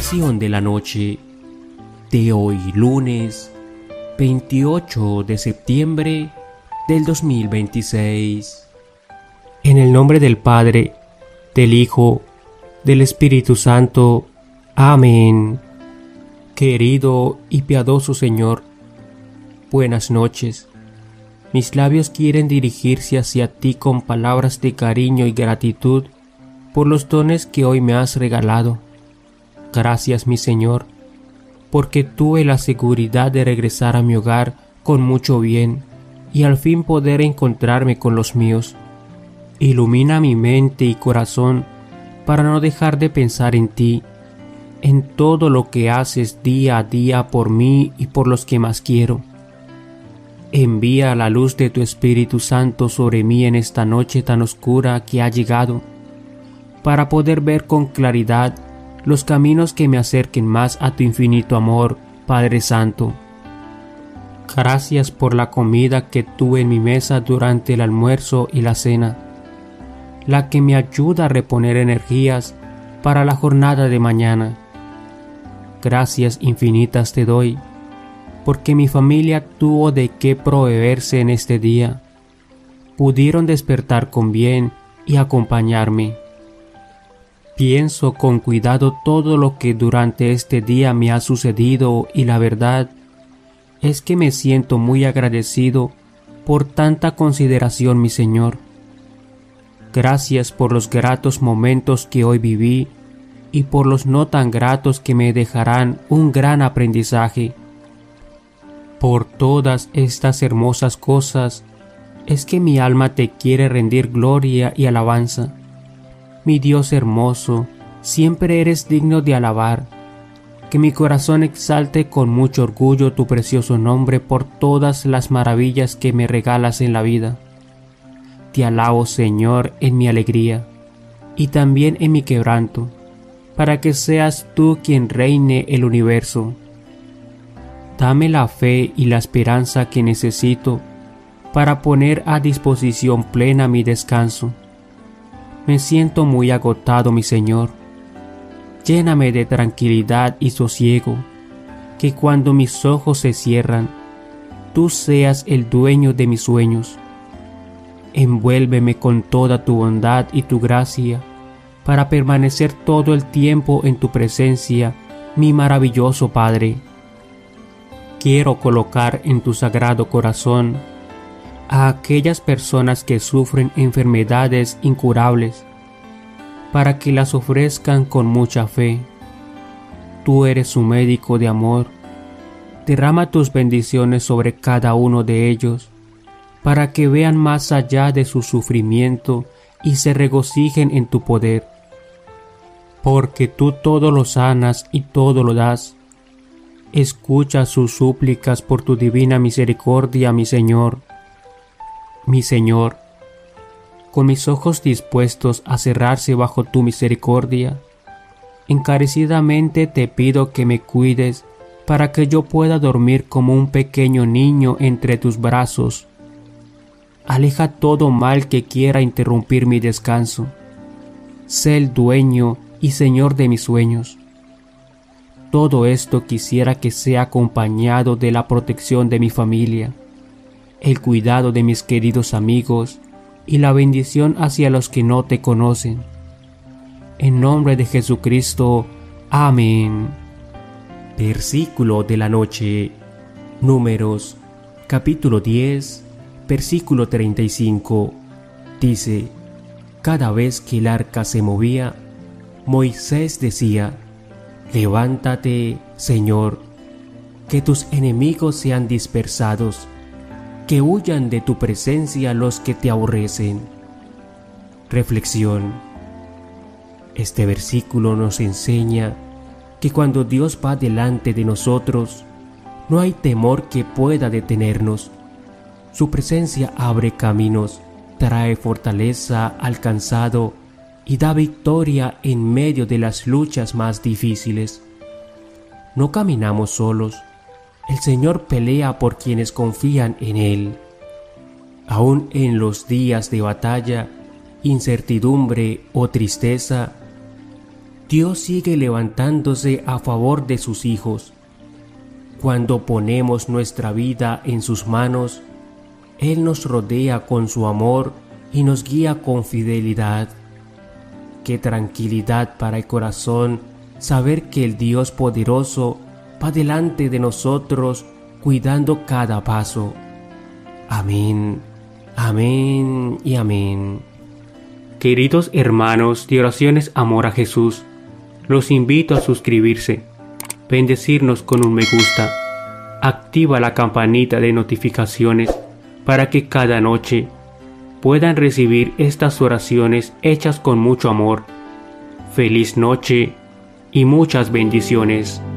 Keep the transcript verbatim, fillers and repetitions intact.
Meditación de la noche de hoy, lunes veintiocho de septiembre del dos mil veintiséis. En el nombre del Padre, del Hijo, del Espíritu Santo. Amén. Querido y piadoso Señor, buenas noches. Mis labios quieren dirigirse hacia ti con palabras de cariño y gratitud por los dones que hoy me has regalado. Gracias, mi Señor, porque tuve la seguridad de regresar a mi hogar con mucho bien y al fin poder encontrarme con los míos. Ilumina mi mente y corazón para no dejar de pensar en ti, en todo lo que haces día a día por mí y por los que más quiero. Envía la luz de tu Espíritu Santo sobre mí en esta noche tan oscura que ha llegado, para poder ver con claridad los caminos que me acerquen más a tu infinito amor, Padre Santo. Gracias por la comida que tuve en mi mesa durante el almuerzo y la cena, la que me ayuda a reponer energías para la jornada de mañana. Gracias infinitas te doy, porque mi familia tuvo de qué proveerse en este día. Pudieron despertar con bien y acompañarme. Pienso con cuidado todo lo que durante este día me ha sucedido y la verdad es que me siento muy agradecido por tanta consideración, mi Señor. Gracias por los gratos momentos que hoy viví y por los no tan gratos que me dejarán un gran aprendizaje. Por todas estas hermosas cosas es que mi alma te quiere rendir gloria y alabanza. Mi Dios hermoso, siempre eres digno de alabar. Que mi corazón exalte con mucho orgullo tu precioso nombre por todas las maravillas que me regalas en la vida. Te alabo, Señor, en mi alegría y también en mi quebranto, para que seas tú quien reine el universo. Dame la fe y la esperanza que necesito para poner a disposición plena mi descanso. Me siento muy agotado, mi Señor. Lléname de tranquilidad y sosiego, que cuando mis ojos se cierran, tú seas el dueño de mis sueños. Envuélveme con toda tu bondad y tu gracia, para permanecer todo el tiempo en tu presencia, mi maravilloso Padre. Quiero colocar en tu sagrado corazón a aquellas personas que sufren enfermedades incurables, para que las ofrezcan con mucha fe. Tú eres su médico de amor. Derrama tus bendiciones sobre cada uno de ellos, para que vean más allá de su sufrimiento y se regocijen en tu poder. Porque tú todo lo sanas y todo lo das. Escucha sus súplicas por tu divina misericordia, mi Señor. Mi Señor, con mis ojos dispuestos a cerrarse bajo tu misericordia, encarecidamente te pido que me cuides para que yo pueda dormir como un pequeño niño entre tus brazos. Aleja todo mal que quiera interrumpir mi descanso. Sé el dueño y Señor de mis sueños. Todo esto quisiera que sea acompañado de la protección de mi familia, el cuidado de mis queridos amigos y la bendición hacia los que no te conocen. En nombre de Jesucristo. Amén. Versículo de la noche. Números, capítulo diez, versículo treinta y cinco. Dice: cada vez que el arca se movía, Moisés decía: levántate, Señor, que tus enemigos sean dispersados, que huyan de tu presencia los que te aborrecen. Reflexión. Este versículo nos enseña que cuando Dios va delante de nosotros, no hay temor que pueda detenernos. Su presencia abre caminos, trae fortaleza al cansado y da victoria en medio de las luchas más difíciles. No caminamos solos. El Señor pelea por quienes confían en Él. Aún en los días de batalla, incertidumbre o tristeza, Dios sigue levantándose a favor de sus hijos. Cuando ponemos nuestra vida en sus manos, Él nos rodea con su amor y nos guía con fidelidad. Qué tranquilidad para el corazón saber que el Dios poderoso va delante de nosotros cuidando cada paso. Amén, amén y amén. Queridos hermanos de Oraciones Amor a Jesús, los invito a suscribirse, bendecirnos con un me gusta, activa la campanita de notificaciones para que cada noche puedan recibir estas oraciones hechas con mucho amor. Feliz noche y muchas bendiciones.